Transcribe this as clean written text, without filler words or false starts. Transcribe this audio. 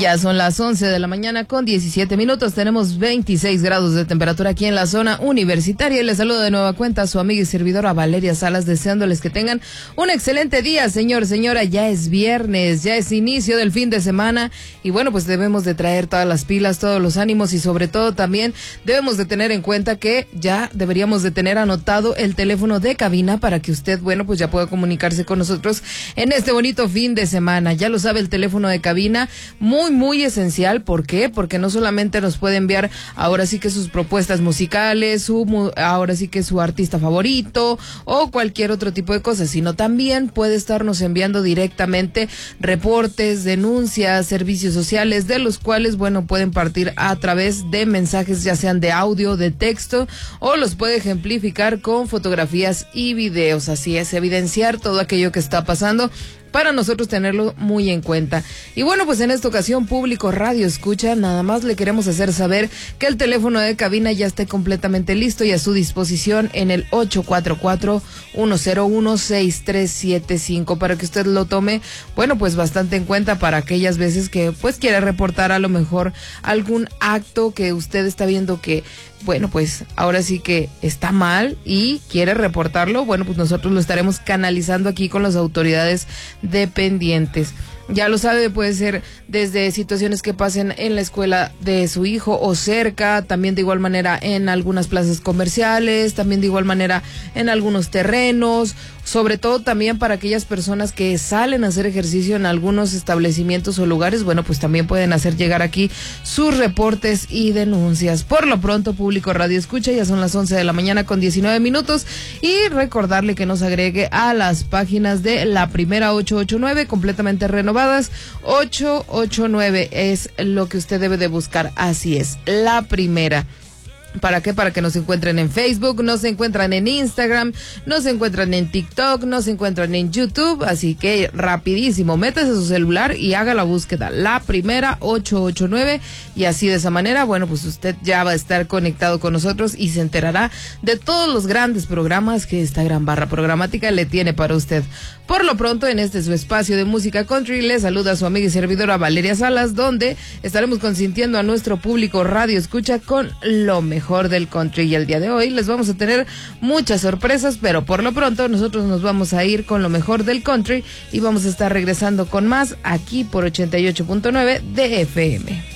Ya son las 11 de la mañana con 17 minutos. Tenemos 26 grados de temperatura aquí en la zona universitaria. Y les saludo de nueva cuenta a su amiga y servidora Valeria Salas, deseándoles que tengan un excelente día, señor, señora. Ya es viernes, ya es inicio del fin de semana. Y bueno, pues debemos de traer todas las pilas, todos los ánimos y sobre todo también debemos de tener en cuenta que ya deberíamos de tener anotado el teléfono de cabina para que usted, bueno, pues ya pueda comunicarse con nosotros en este bonito fin de semana. Ya lo sabe, el teléfono de cabina, muy esencial. ¿Por qué? Porque no solamente nos puede enviar ahora sí que sus propuestas musicales, ahora sí que su artista favorito o cualquier otro tipo de cosas, sino también puede estarnos enviando directamente reportes, denuncias, servicios sociales, de los cuales, bueno, pueden partir a través de mensajes, ya sean de audio, de texto, o los puede ejemplificar con fotografías y videos. Así es, evidenciar todo aquello que está pasando para nosotros tenerlo muy en cuenta. Y bueno, pues en esta ocasión, público Radio Escucha, nada más le queremos hacer saber que el teléfono de cabina ya está completamente listo y a su disposición en el 844-101-6375 para que usted lo tome, bueno, pues bastante en cuenta para aquellas veces que pues quiere reportar a lo mejor algún acto que usted está viendo que, bueno, pues ahora sí que está mal y quiere reportarlo. Bueno, pues nosotros lo estaremos canalizando aquí con las autoridades dependientes. Ya lo sabe, puede ser desde situaciones que pasen en la escuela de su hijo o cerca, también de igual manera en algunas plazas comerciales, también de igual manera en algunos terrenos, sobre todo también para aquellas personas que salen a hacer ejercicio en algunos establecimientos o lugares. Bueno, pues también pueden hacer llegar aquí sus reportes y denuncias. Por lo pronto, público Radio Escucha, ya son las 11 de la mañana con 19 minutos y recordarle que nos agregue a las páginas de La Primera 889 completamente renovadas. 889 es lo que usted debe de buscar, así es, La Primera. ¿Para qué? Para que nos encuentren en Facebook, nos encuentran en Instagram, nos encuentran en TikTok, nos encuentran en YouTube, así que rapidísimo, métase a su celular y haga la búsqueda, La Primera 889, y así de esa manera, bueno, pues usted ya va a estar conectado con nosotros y se enterará de todos los grandes programas que esta gran barra programática le tiene para usted. Por lo pronto, en este su espacio de música country, le saluda a su amiga y servidora Valeria Salas, donde estaremos consintiendo a nuestro público Radio Escucha con lo mejor del country. Y el día de hoy les vamos a tener muchas sorpresas, pero por lo pronto nosotros nos vamos a ir con lo mejor del country y vamos a estar regresando con más aquí por 88.9 de FM.